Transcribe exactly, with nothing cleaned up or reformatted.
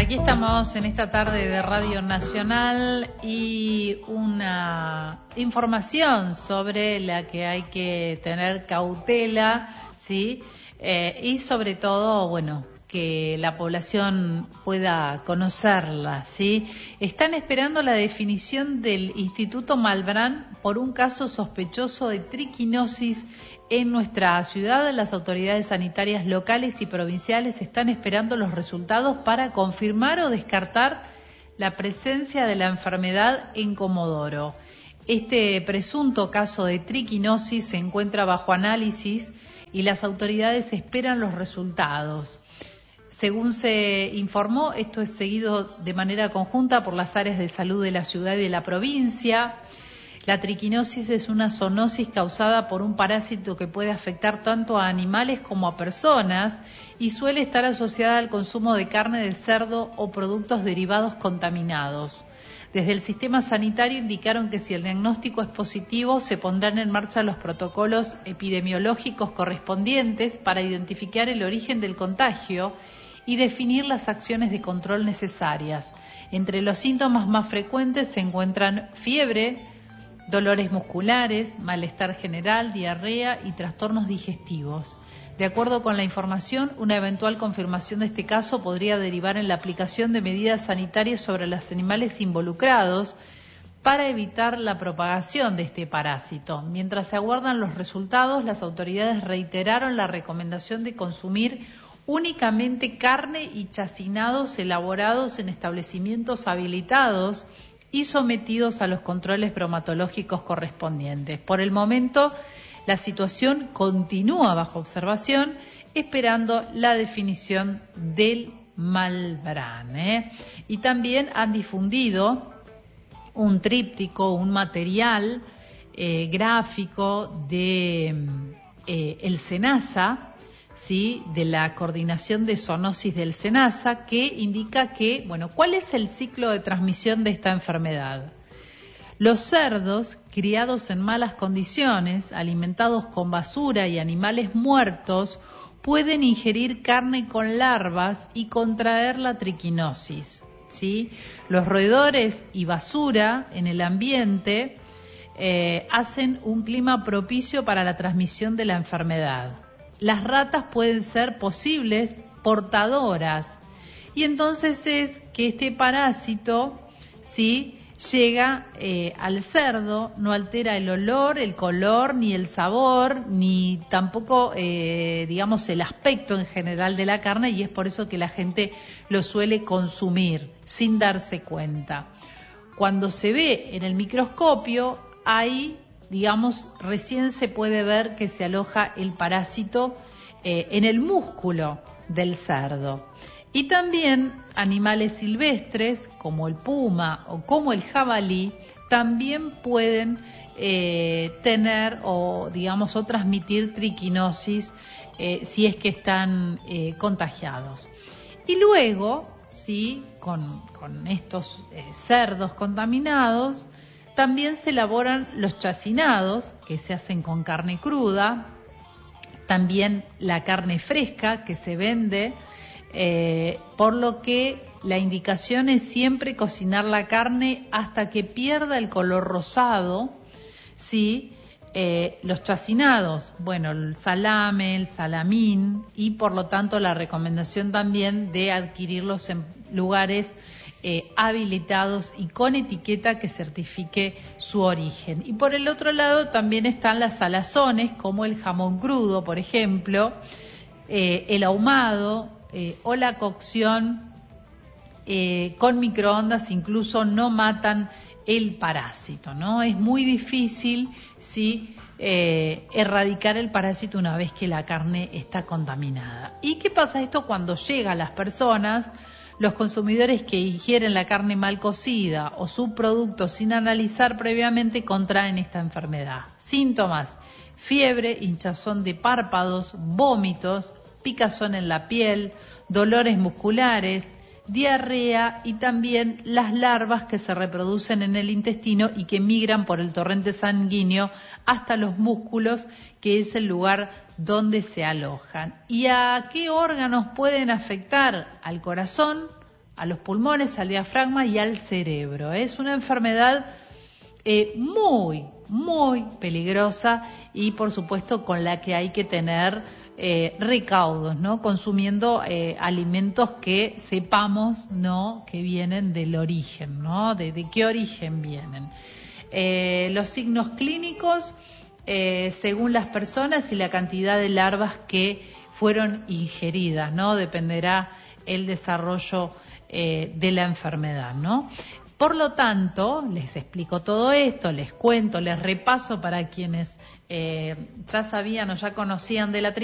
Aquí estamos en esta tarde de Radio Nacional y una información sobre la que hay que tener cautela, ¿sí? Eh, y sobre todo, bueno, que la población pueda conocerla, ¿sí? Están esperando la definición del Instituto Malbrán por un caso sospechoso de triquinosis en nuestra ciudad. Las autoridades sanitarias locales y provinciales están esperando los resultados para confirmar o descartar la presencia de la enfermedad en Comodoro. Este presunto caso de triquinosis se encuentra bajo análisis y las autoridades esperan los resultados. Según se informó, esto es seguido de manera conjunta por las áreas de salud de la ciudad y de la provincia. La triquinosis es una zoonosis causada por un parásito que puede afectar tanto a animales como a personas y suele estar asociada al consumo de carne de cerdo o productos derivados contaminados. Desde el sistema sanitario indicaron que si el diagnóstico es positivo, se pondrán en marcha los protocolos epidemiológicos correspondientes para identificar el origen del contagio y definir las acciones de control necesarias. Entre los síntomas más frecuentes se encuentran fiebre, dolores musculares, malestar general, diarrea y trastornos digestivos. De acuerdo con la información, una eventual confirmación de este caso podría derivar en la aplicación de medidas sanitarias sobre los animales involucrados para evitar la propagación de este parásito. Mientras se aguardan los resultados, las autoridades reiteraron la recomendación de consumir únicamente carne y chacinados elaborados en establecimientos habilitados y sometidos a los controles bromatológicos correspondientes. Por el momento, la situación continúa bajo observación, esperando la definición del Malbrán, ¿eh? Y también han difundido un tríptico, un material eh, gráfico de eh, el SENASA, ¿sí?, de la coordinación de zoonosis del SENASA, que indica que, bueno, ¿cuál es el ciclo de transmisión de esta enfermedad? Los cerdos, criados en malas condiciones, alimentados con basura y animales muertos, pueden ingerir carne con larvas y contraer la triquinosis, ¿sí? Los roedores y basura en el ambiente eh, hacen un clima propicio para la transmisión de la enfermedad. Las ratas pueden ser posibles portadoras y entonces es que este parásito, ¿sí?, llega eh, al cerdo, no altera el olor, el color, ni el sabor, ni tampoco, eh, digamos, el aspecto en general de la carne, y es por eso que la gente lo suele consumir sin darse cuenta. Cuando se ve en el microscopio, ahí, digamos, recién se puede ver que se aloja el parásito eh, en el músculo del cerdo. Y también animales silvestres, como el puma o como el jabalí, también pueden eh, tener o, digamos, o transmitir triquinosis eh, si es que están eh, contagiados. Y luego, sí, con, con estos eh, cerdos contaminados, también se elaboran los chacinados, que se hacen con carne cruda, también la carne fresca que se vende, eh, por lo que la indicación es siempre cocinar la carne hasta que pierda el color rosado, ¿sí? Eh, los chacinados, bueno, el salame, el salamín, y por lo tanto la recomendación también de adquirirlos en lugares Eh, habilitados y con etiqueta que certifique su origen. Y por el otro lado también están las salazones, como el jamón crudo, por ejemplo, eh, el ahumado eh, o la cocción eh, con microondas, incluso no matan el parásito, ¿no? Es muy difícil, ¿sí?, eh, erradicar el parásito una vez que la carne está contaminada. ¿Y qué pasa esto cuando llega a las personas? Los consumidores que ingieren la carne mal cocida o subproductos sin analizar previamente contraen esta enfermedad. Síntomas: fiebre, hinchazón de párpados, vómitos, picazón en la piel, dolores musculares, diarrea y también las larvas que se reproducen en el intestino y que migran por el torrente sanguíneo hasta los músculos, que es el lugar donde se alojan. ¿Y a qué órganos pueden afectar? Al corazón, a los pulmones, al diafragma y al cerebro. Es una enfermedad eh, muy, muy peligrosa y por supuesto con la que hay que tener eh, recaudos, ¿no? Consumiendo eh, alimentos que sepamos, ¿no? Que vienen del origen, ¿no? De, de qué origen vienen. Eh, los signos clínicos, eh, según las personas y la cantidad de larvas que fueron ingeridas, ¿no? Dependerá el desarrollo eh, de la enfermedad, ¿no? Por lo tanto, les explico todo esto, les cuento, les repaso para quienes eh, ya sabían o ya conocían de la